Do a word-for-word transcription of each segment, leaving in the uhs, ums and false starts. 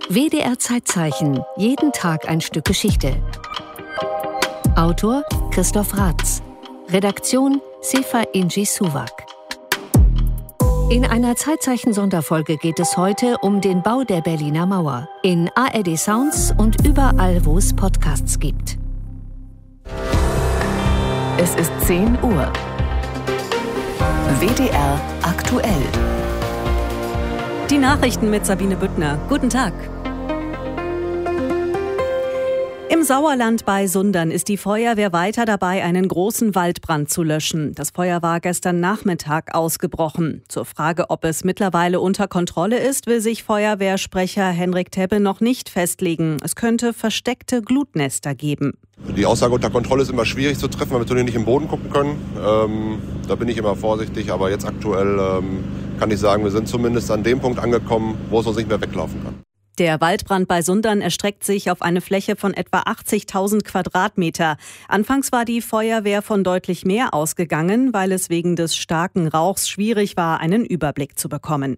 W D R Zeitzeichen. Jeden Tag ein Stück Geschichte. Autor Christoph Ratz. Redaktion Sefa Inci Suwak. In einer Zeitzeichen-Sonderfolge geht es heute um den Bau der Berliner Mauer. In A R D Sounds und überall, wo es Podcasts gibt. Es ist zehn Uhr. W D R aktuell. Die Nachrichten mit Sabine Büttner. Guten Tag. Im Sauerland bei Sundern ist die Feuerwehr weiter dabei, einen großen Waldbrand zu löschen. Das Feuer war gestern Nachmittag ausgebrochen. Zur Frage, ob es mittlerweile unter Kontrolle ist, will sich Feuerwehrsprecher Henrik Tebbe noch nicht festlegen. Es könnte versteckte Glutnester geben. Die Aussage unter Kontrolle ist immer schwierig zu treffen, weil wir natürlich nicht im Boden gucken können. Ähm, da bin ich immer vorsichtig, aber jetzt aktuell ähm, kann ich sagen, wir sind zumindest an dem Punkt angekommen, wo es uns nicht mehr weglaufen kann. Der Waldbrand bei Sundern erstreckt sich auf eine Fläche von etwa achtzigtausend Quadratmeter. Anfangs war die Feuerwehr von deutlich mehr ausgegangen, weil es wegen des starken Rauchs schwierig war, einen Überblick zu bekommen.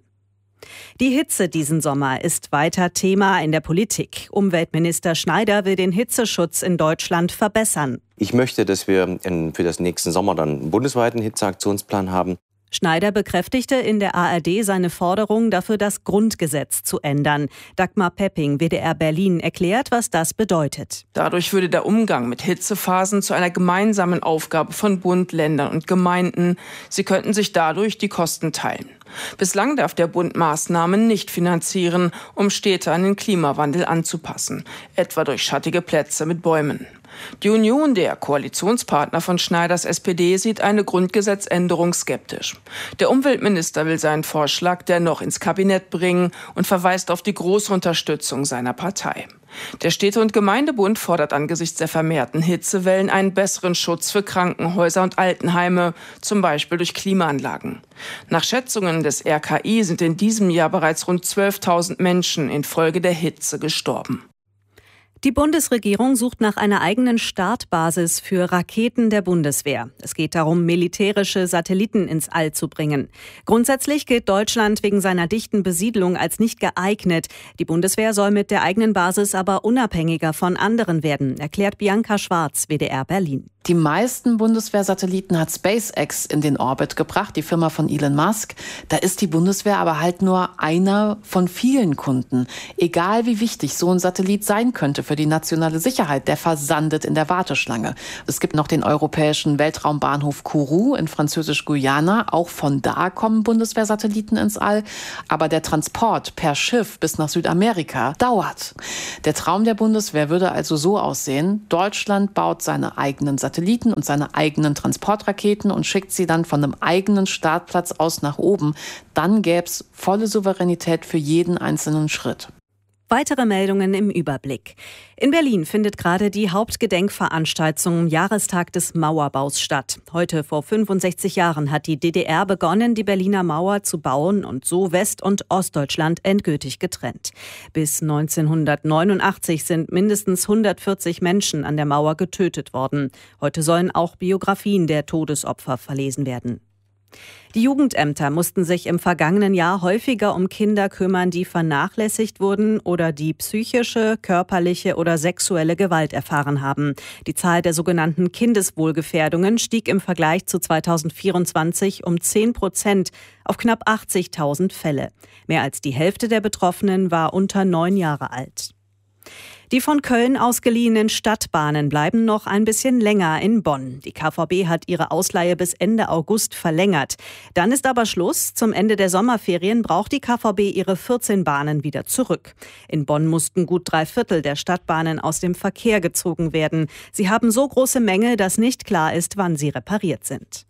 Die Hitze diesen Sommer ist weiter Thema in der Politik. Umweltminister Schneider will den Hitzeschutz in Deutschland verbessern. Ich möchte, dass wir für das nächsten Sommer dann einen bundesweiten Hitzeaktionsplan haben. Schneider bekräftigte in der A R D seine Forderung, dafür das Grundgesetz zu ändern. Dagmar Pepping, W D R Berlin, erklärt, was das bedeutet. Dadurch würde der Umgang mit Hitzephasen zu einer gemeinsamen Aufgabe von Bund, Ländern und Gemeinden. Sie könnten sich dadurch die Kosten teilen. Bislang darf der Bund Maßnahmen nicht finanzieren, um Städte an den Klimawandel anzupassen, etwa durch schattige Plätze mit Bäumen. Die Union der Koalitionspartner von Schneiders S P D sieht eine Grundgesetzänderung skeptisch. Der Umweltminister will seinen Vorschlag dennoch ins Kabinett bringen und verweist auf die große Unterstützung seiner Partei. Der Städte- und Gemeindebund fordert angesichts der vermehrten Hitzewellen einen besseren Schutz für Krankenhäuser und Altenheime, zum Beispiel durch Klimaanlagen. Nach Schätzungen des R K I sind in diesem Jahr bereits rund zwölftausend Menschen infolge der Hitze gestorben. Die Bundesregierung sucht nach einer eigenen Startbasis für Raketen der Bundeswehr. Es geht darum, militärische Satelliten ins All zu bringen. Grundsätzlich gilt Deutschland wegen seiner dichten Besiedlung als nicht geeignet. Die Bundeswehr soll mit der eigenen Basis aber unabhängiger von anderen werden, erklärt Bianca Schwarz, W D R Berlin. Die meisten Bundeswehrsatelliten hat SpaceX in den Orbit gebracht, die Firma von Elon Musk. Da ist die Bundeswehr aber halt nur einer von vielen Kunden. Egal wie wichtig so ein Satellit sein könnte für die nationale Sicherheit, der versandet in der Warteschlange. Es gibt noch den europäischen Weltraumbahnhof Kourou in Französisch-Guyana. Auch von da kommen Bundeswehrsatelliten ins All. Aber der Transport per Schiff bis nach Südamerika dauert. Der Traum der Bundeswehr würde also so aussehen: Deutschland baut seine eigenen Satelliten Satelliten und seine eigenen Transportraketen und schickt sie dann von einem eigenen Startplatz aus nach oben. Dann gäbe es volle Souveränität für jeden einzelnen Schritt. Weitere Meldungen im Überblick. In Berlin findet gerade die Hauptgedenkveranstaltung zum Jahrestag des Mauerbaus statt. Heute vor fünfundsechzig Jahren hat die D D R begonnen, die Berliner Mauer zu bauen und so West- und Ostdeutschland endgültig getrennt. Bis neunzehnhundertneunundachtzig sind mindestens hundertvierzig Menschen an der Mauer getötet worden. Heute sollen auch Biografien der Todesopfer verlesen werden. Die Jugendämter mussten sich im vergangenen Jahr häufiger um Kinder kümmern, die vernachlässigt wurden oder die psychische, körperliche oder sexuelle Gewalt erfahren haben. Die Zahl der sogenannten Kindeswohlgefährdungen stieg im Vergleich zu zweitausendvierundzwanzig um zehn Prozent auf knapp achtzigtausend Fälle. Mehr als die Hälfte der Betroffenen war unter neun Jahre alt. Die von Köln ausgeliehenen Stadtbahnen bleiben noch ein bisschen länger in Bonn. Die K V B hat ihre Ausleihe bis Ende August verlängert. Dann ist aber Schluss. Zum Ende der Sommerferien braucht die K V B ihre vierzehn Bahnen wieder zurück. In Bonn mussten gut drei Viertel der Stadtbahnen aus dem Verkehr gezogen werden. Sie haben so große Mängel, dass nicht klar ist, wann sie repariert sind.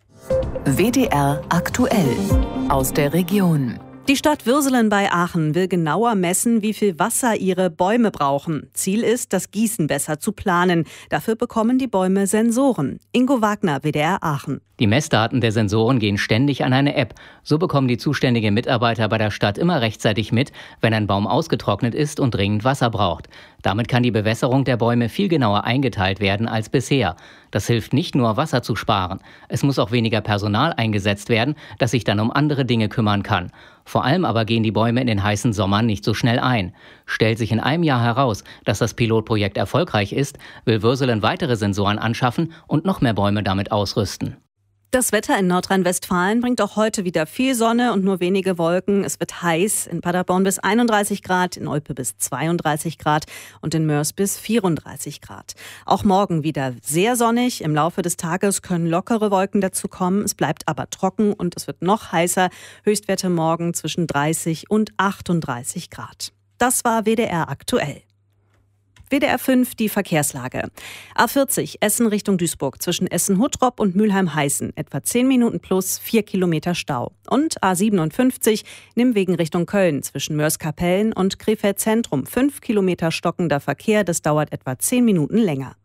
W D R aktuell aus der Region. Die Stadt Würselen bei Aachen will genauer messen, wie viel Wasser ihre Bäume brauchen. Ziel ist, das Gießen besser zu planen. Dafür bekommen die Bäume Sensoren. Ingo Wagner, W D R Aachen. Die Messdaten der Sensoren gehen ständig an eine App. So bekommen die zuständigen Mitarbeiter bei der Stadt immer rechtzeitig mit, wenn ein Baum ausgetrocknet ist und dringend Wasser braucht. Damit kann die Bewässerung der Bäume viel genauer eingeteilt werden als bisher. Das hilft nicht nur, Wasser zu sparen. Es muss auch weniger Personal eingesetzt werden, das sich dann um andere Dinge kümmern kann. Vor allem aber gehen die Bäume in den heißen Sommern nicht so schnell ein. Stellt sich in einem Jahr heraus, dass das Pilotprojekt erfolgreich ist, will Würselen weitere Sensoren anschaffen und noch mehr Bäume damit ausrüsten. Das Wetter in Nordrhein-Westfalen bringt auch heute wieder viel Sonne und nur wenige Wolken. Es wird heiß, in Paderborn bis einunddreißig Grad, in Olpe bis zweiunddreißig Grad und in Mörs bis vierunddreißig Grad. Auch morgen wieder sehr sonnig. Im Laufe des Tages können lockere Wolken dazu kommen. Es bleibt aber trocken und es wird noch heißer. Höchstwerte morgen zwischen dreißig und achtunddreißig Grad. Das war W D R aktuell. W D R fünf, die Verkehrslage. A vierzig, Essen Richtung Duisburg, zwischen Essen-Huttrop und Mülheim-Heißen. Etwa zehn Minuten plus, vier Kilometer Stau. Und A siebenundfünfzig, Nimwegen Richtung Köln, zwischen Mörs-Kapellen und Krefeld Zentrum. fünf Kilometer stockender Verkehr, das dauert etwa zehn Minuten länger.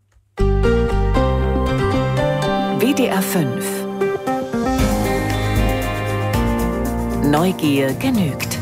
W D R fünf. Neugier genügt.